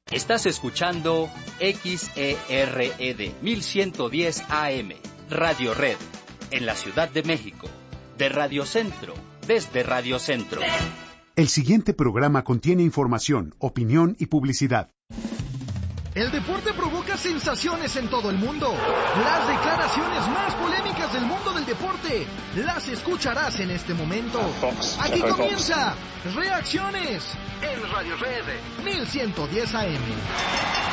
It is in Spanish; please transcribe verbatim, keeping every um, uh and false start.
Estás escuchando X E R E D mil ciento diez A M, Radio Red, en la Ciudad de México, de Radio Centro, desde Radio Centro. El siguiente programa contiene información, opinión y publicidad. El deporte provoca sensaciones en todo el mundo. Las declaraciones más polémicas del mundo del deporte las escucharás en este momento. Aquí comienza Reacciones en Radio Red mil ciento diez A M.